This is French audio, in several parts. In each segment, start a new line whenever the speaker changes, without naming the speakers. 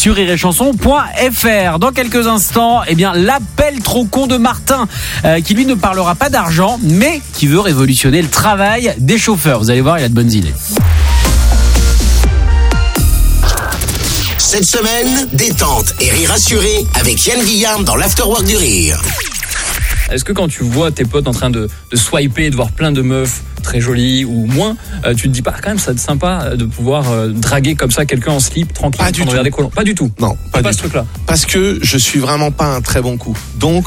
sur rireetchanson.fr. Dans quelques instants, l'appel trop con de Martin, qui lui ne parlera pas d'argent, mais qui veut révolutionner le travail des chauffeurs. Vous allez voir, il a de bonnes idées.
Cette semaine, détente et rire assuré avec Yann Guillaume dans l'Afterwork du Rire.
Est-ce que quand tu vois tes potes en train de swiper et de voir plein de meufs très jolies ou moins, tu te dis pas quand même ça va être sympa de pouvoir draguer comme ça quelqu'un en slip tranquille
Pas du tout.
Des colons. Pas du tout.
Non, pas
ce
du tout.
truc-là.
Parce que je suis vraiment pas un très bon coup. Donc,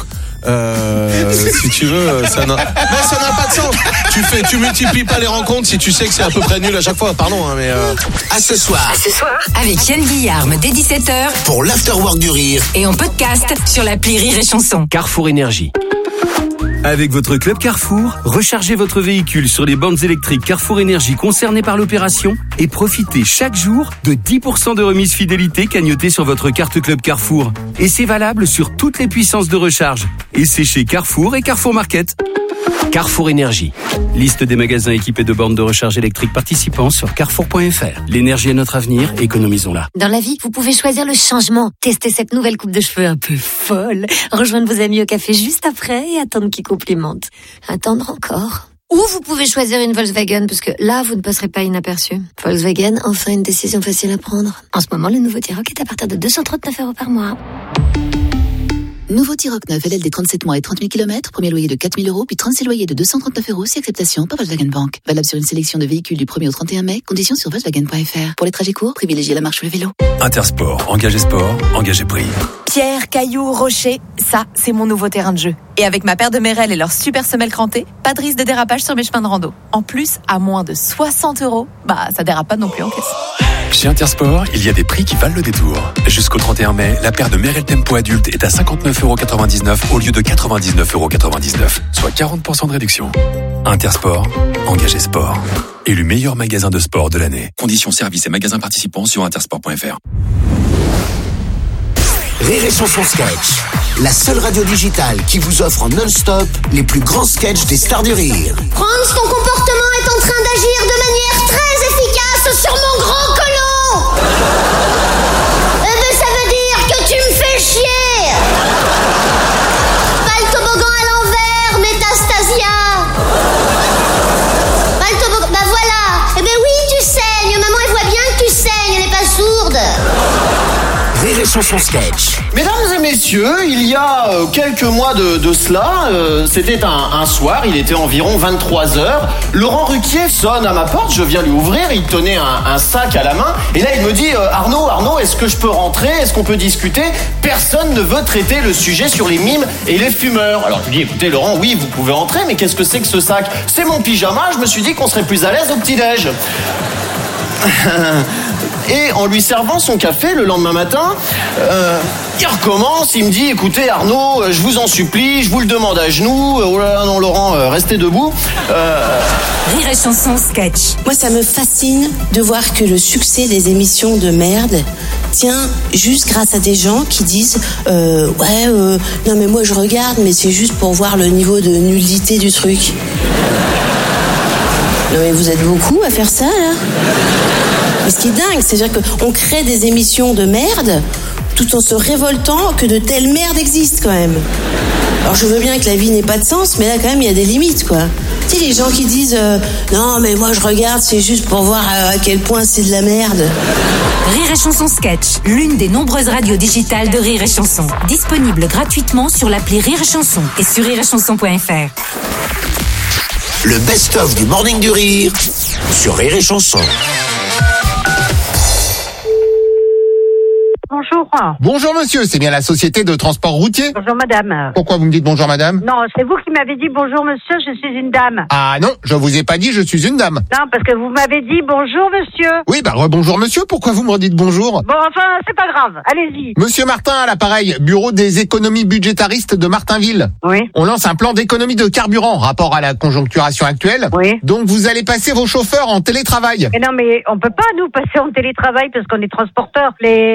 si tu veux, ça n'a pas de sens. Tu multiplies pas les rencontres si tu sais que c'est à peu près nul à chaque fois. Pardon, mais.
À ce soir.
Avec Yann Guillaume dès 17h
Pour l'Afterwork du Rire.
et en podcast sur l'appli Rire et Chanson.
Carrefour Énergie. Avec votre club Carrefour, rechargez votre véhicule sur les bornes électriques Carrefour Énergie concernées par l'opération et profitez chaque jour de 10% de remise fidélité cagnotée sur votre carte club Carrefour. Et c'est valable sur toutes les puissances de recharge. Et c'est chez Carrefour et Carrefour Market. Carrefour Énergie. Liste des magasins équipés de bornes de recharge électrique participants sur carrefour.fr. L'énergie est notre avenir, économisons-la.
Dans la vie, vous pouvez choisir le changement. Tester cette nouvelle coupe de cheveux un peu folle. Rejoindre vos amis au café juste après et attendre qu'ils complimentent. Attendre encore. Ou vous pouvez choisir une Volkswagen, parce que là, vous ne passerez pas inaperçu. Volkswagen, enfin une décision facile à prendre. En ce moment, le nouveau T-Roc est à partir de 239 € par mois.
Nouveau T-Roc 9, LLD 37 mois et 30 000 km, premier loyer de 4 000 €, puis 36 loyers de 239 € si acceptation par Volkswagen Bank. Valable sur une sélection de véhicules du 1er au 31 mai, conditions sur Volkswagen.fr. Pour les trajets courts, privilégiez la marche ou le vélo.
Intersport, engagé sport, engagé prix.
Pierre, cailloux, rochers, ça, c'est mon nouveau terrain de jeu. Et avec ma paire de Merrell et leur super semelle crantée, pas de risque de dérapage sur mes chemins de rando. En plus, à moins de 60 €, ça dérape pas non plus en caisse.
Chez Intersport, il y a des prix qui valent le détour. Jusqu'au 31 mai, la paire de Merrell Tempo adulte est à 59,99 € au lieu de 99,99 €, soit 40% de réduction. Intersport, engagé sport. Élu meilleur magasin de sport de l'année. Conditions services et magasins participants sur intersport.fr.
Rire et Chanson Sketch. La seule radio digitale qui vous offre en non-stop les plus grands sketchs des stars du rire.
Franz, ton comportement est en train d'agir de manière très efficace sur mon grand colon. Ça veut dire que tu me fais chier. Pas le toboggan à l'envers, Métastasia. Pas le toboggan, voilà. Oui, tu saignes, maman elle voit bien que tu saignes, elle est pas sourde.
Rire et Chanson Sketch.
Mesdames et messieurs, il y a quelques mois de cela, c'était un soir, il était environ 23h. Laurent Ruquier sonne à ma porte, je viens lui ouvrir, il tenait un sac à la main. Et là, il me dit Arnaud, est-ce que je peux rentrer? Est-ce qu'on peut discuter? Personne ne veut traiter le sujet sur les mimes et les fumeurs. Alors je lui dis, écoutez Laurent, oui, vous pouvez rentrer, mais qu'est-ce que c'est que ce sac? C'est mon pyjama, je me suis dit qu'on serait plus à l'aise au petit-déj. Et en lui servant son café le lendemain matin, il recommence, il me dit, écoutez Arnaud, je vous en supplie, je vous le demande à genoux. Oh là là, non Laurent, restez debout.
Rire et Chanson sketch.
Moi, ça me fascine de voir que le succès des émissions de merde tient juste grâce à des gens qui disent non mais moi je regarde, mais c'est juste pour voir le niveau de nullité du truc. Non mais vous êtes beaucoup à faire ça là. Mais ce qui est dingue, c'est-à-dire qu'on crée des émissions de merde tout en se révoltant que de telles merdes existent quand même. Alors je veux bien que la vie n'ait pas de sens, mais là quand même il y a des limites quoi. Tu sais les gens qui disent non mais moi je regarde c'est juste pour voir à quel point c'est de la merde.
Rire et Chanson sketch, l'une des nombreuses radios digitales de Rire et Chanson. Disponible gratuitement sur l'appli Rire et Chanson et sur rireetchanson.fr.
Le best-of du Morning du Rire sur Rire et Chanson.
Bonjour.
Bonjour monsieur, c'est bien la société de transport routier?
Bonjour madame.
Pourquoi vous me dites bonjour madame?
Non, c'est vous qui m'avez dit bonjour monsieur, je suis une dame.
Ah non, je vous ai pas dit je suis une dame.
Non, parce que vous m'avez dit bonjour monsieur.
Oui, rebonjour monsieur, pourquoi vous me redites bonjour?
Bon, enfin, c'est pas grave, allez-y.
Monsieur Martin à l'appareil, bureau des économies budgétaristes de Martinville.
Oui.
On lance un plan d'économie de carburant, rapport à la conjoncturation actuelle.
Oui.
Donc vous allez passer vos chauffeurs en télétravail.
Mais non, mais on peut pas nous passer en télétravail parce qu'on est transporteurs. Les chauffeurs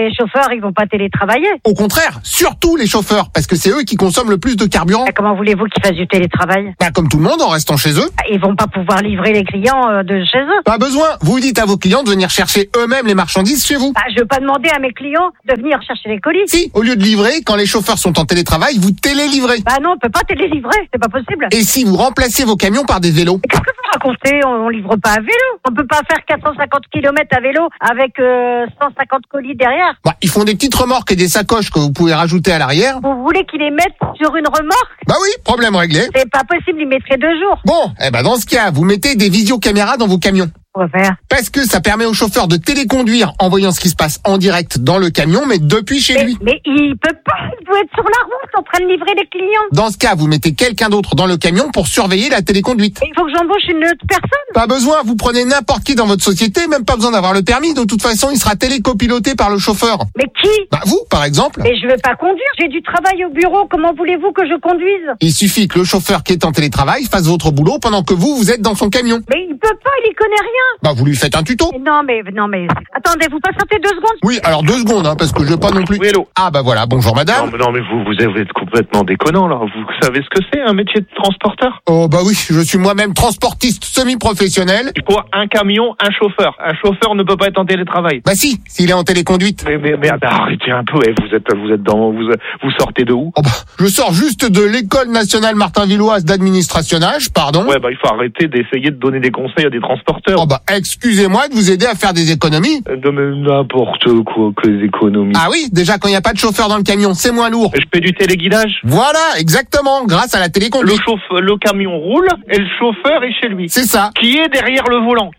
chauffeurs, ils vont pas télétravailler.
Au contraire, surtout les chauffeurs, parce que c'est eux qui consomment le plus de carburant.
Comment voulez-vous qu'ils fassent du télétravail?
Comme tout le monde, en restant chez eux.
Ils vont pas pouvoir livrer les clients de chez eux.
Pas besoin. Vous dites à vos clients de venir chercher eux-mêmes les marchandises chez vous.
Je veux pas demander à mes clients de venir chercher les colis.
Si, au lieu de livrer, quand les chauffeurs sont en télétravail, vous télélivrez.
Non, on peut pas télélivrer, c'est pas possible.
Et si vous remplacez vos camions par des vélos?
Qu'est-ce que vous racontez? On livre pas à vélo. On peut pas faire 450 km à vélo avec 150 colis derrière.
Ils font des petites remorques et des sacoches que vous pouvez rajouter à l'arrière.
Vous voulez qu'ils les mettent sur une remorque?
Oui, problème réglé.
C'est pas possible, ils mettraient 2 jours.
Bon, dans ce cas, vous mettez des visiocaméras dans vos camions. Parce que ça permet au chauffeur de téléconduire en voyant ce qui se passe en direct dans le camion, mais depuis chez lui.
Mais il peut pas, il doit être sur la route en train de livrer les clients.
Dans ce cas, vous mettez quelqu'un d'autre dans le camion pour surveiller la téléconduite.
Il faut que j'embauche une autre personne.
Pas besoin, vous prenez n'importe qui dans votre société, même pas besoin d'avoir le permis. De toute façon, il sera télécopiloté par le chauffeur.
Mais qui?
Vous, par exemple.
Mais je veux pas conduire, j'ai du travail au bureau, comment voulez-vous que je conduise?
Il suffit que le chauffeur qui est en télétravail fasse votre boulot pendant que vous êtes dans son camion.
Mais il peut pas, il y connaît rien.
Vous lui faites un tuto.
Non mais, attendez, vous patientez 2 secondes?
Oui, alors 2 secondes, parce que je veux pas non plus.
Oui, hello.
Voilà, bonjour madame.
Non, mais vous êtes complètement déconnant, là. Vous savez ce que c'est, un métier de transporteur?
Oui, je suis moi-même transportiste semi-professionnel.
Il faut un camion, un chauffeur. Un chauffeur ne peut pas être en télétravail.
Si, s'il est en téléconduite.
Mais arrêtez un peu, vous sortez de où?
Je sors juste de l'école nationale Martin-Villoise d'administrationnage, pardon.
Il faut arrêter d'essayer de donner des conseils à des transporteurs.
Excusez-moi de vous aider à faire des économies.
Mais n'importe quoi, que des économies.
Oui, déjà quand il n'y a pas de chauffeur dans le camion, c'est moins lourd.
Je fais du téléguidage.
Voilà, exactement, grâce à la téléconduite.
Le camion roule et le chauffeur est chez lui.
C'est ça.
Qui est derrière le volant?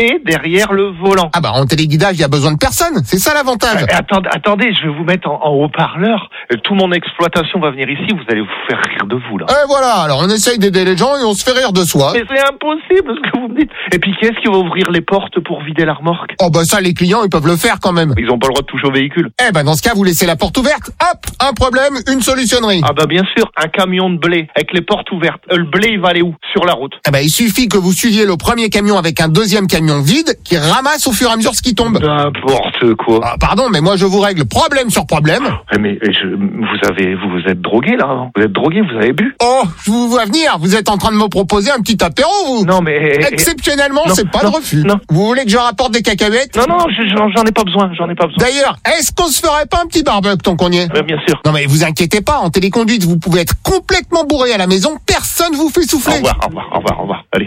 En téléguidage, il y a besoin de personne, c'est ça l'avantage.
Attendez, je vais vous mettre en haut-parleur. Tout mon exploitation va venir ici, vous allez vous faire rire de vous, là.
Voilà, alors on essaye d'aider les gens et on se fait rire de soi.
Mais c'est impossible ce que vous me dites. Et puis qui est-ce qui va ouvrir les portes pour vider la remorque?
Ça, les clients, ils peuvent le faire quand même.
Ils ont pas le droit de toucher au véhicule.
Dans ce cas, vous laissez la porte ouverte. Hop, un problème, une solutionnerie.
Bien sûr, un camion de blé avec les portes ouvertes. Le blé, il va aller où? Sur la route.
Il suffit que vous suiviez le premier camion avec un deuxième camion vide qui ramasse au fur et à mesure ce qui tombe.
N'importe quoi.
Pardon, mais moi je vous règle problème sur problème.
Mais vous êtes drogué là, hein? Vous êtes drogué, vous avez bu?
Je vous vois venir, vous êtes en train de me proposer un petit apéro, vous.
Non mais...
Exceptionnellement, c'est pas de refus.
Non.
Vous voulez que je rapporte des cacahuètes?
Non, j'en ai pas besoin,
D'ailleurs, est-ce qu'on se ferait pas un petit barbecue tant qu'on y est?
Bien sûr.
Non mais vous inquiétez pas, en téléconduite, vous pouvez être complètement bourré à la maison, personne vous fait souffler.
Au revoir. Allez.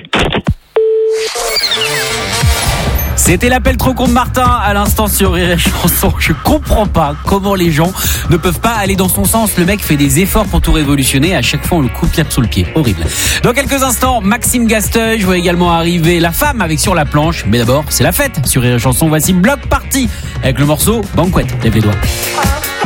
C'était l'appel trop con de Martin à l'instant sur Rire et Chanson. Je comprends pas comment les gens ne peuvent pas aller dans son sens. Le mec fait des efforts pour tout révolutionner. À chaque fois, on le coupe l'herbe sous le pied. Horrible. Dans quelques instants, Maxime Gasteuil. Je vois également arriver la femme avec Sur la planche. Mais d'abord, c'est la fête sur Rire et Chanson. Voici Bloc Party avec le morceau Banquette. Lève les doigts.